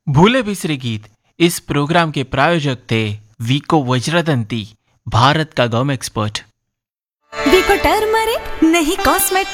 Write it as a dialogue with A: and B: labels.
A: भूले बिसरे गीत इस प्रोग्राम के प्रायोजक थे वीको वज्रदंती, भारत का गम एक्सपर्ट।
B: वीको टर्मरिक नहीं कॉस्मेटिक।